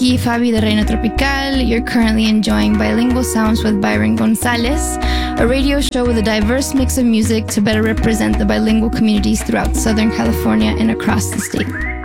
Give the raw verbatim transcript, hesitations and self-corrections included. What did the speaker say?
aquí Fabi de Reina Tropical. You're currently enjoying Bilingual Sounds with Byron Gonzalez, a radio show with a diverse mix of music to better represent the bilingual communities throughout Southern California and across the state.